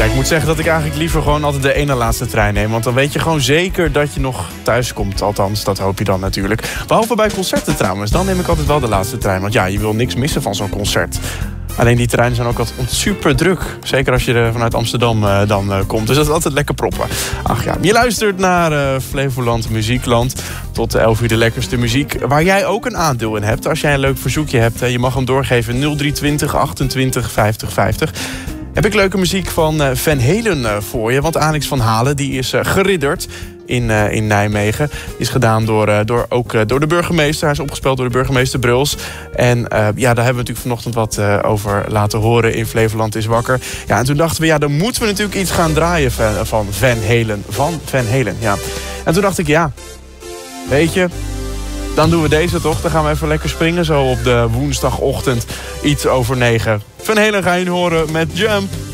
ik moet zeggen dat ik eigenlijk liever gewoon altijd de ene laatste trein neem. Want dan weet je gewoon zeker dat je nog thuis komt. Althans, dat hoop je dan natuurlijk. Behalve bij concerten trouwens. Dan neem ik altijd wel de laatste trein. Want ja, je wil niks missen van zo'n concert. Alleen die treinen zijn ook altijd super druk. Zeker als je er vanuit Amsterdam dan komt. Dus dat is altijd lekker proppen. Ach ja, je luistert naar Flevoland Muziekland. Tot 11 uur de lekkerste muziek. Waar jij ook een aandeel in hebt. Als jij een leuk verzoekje hebt. Je mag hem doorgeven 0320 28 50 50. Heb ik leuke muziek van Van Halen voor je. Want Alex van Halen die is geridderd in Nijmegen. Is gedaan door de burgemeester. Hij is opgespeeld door de burgemeester Bruls. En daar hebben we natuurlijk vanochtend wat over laten horen in Flevoland is wakker. Ja, en toen dachten we, dan moeten we natuurlijk iets gaan draaien van Van Halen. Van Van Halen, ja. En toen dacht ik, weet je, dan doen we deze toch. Dan gaan we even lekker springen zo op de woensdagochtend. Iets over 9. Van Halen ga je horen met Jump.